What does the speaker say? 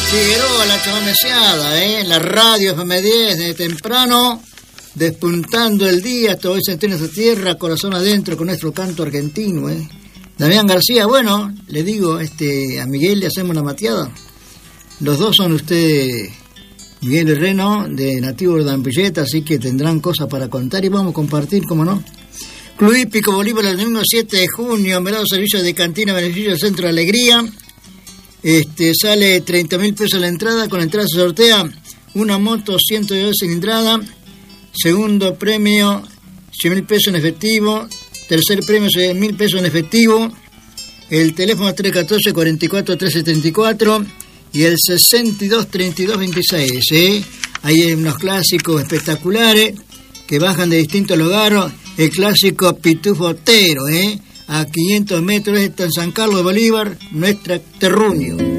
Figueroa, la chaboneseada, la radio FM10 desde temprano, despuntando el día, todo ese en nuestra tierra, corazón adentro con nuestro canto argentino, Damián García, bueno, le digo a Miguel, le hacemos una mateada. Los dos son ustedes, Miguel y Reno, de nativos de Ampilleta, así que tendrán cosas para contar y vamos a compartir, ¿cómo no? Club Hípico Bolívar, el domingo 7 de junio, merado servicio de cantina, beneficio del Centro de Alegría. Sale 30.000 pesos la entrada, con la entrada se sortea una moto 102 cilindrada, segundo premio 100.000 pesos en efectivo, tercer premio 100.000 pesos en efectivo, el teléfono 314-44-1334 y el 62-32-26, hay unos clásicos espectaculares que bajan de distintos lugares, el clásico Pitufo Otero, a 500 metros está en San Carlos de Bolívar, nuestra terruño.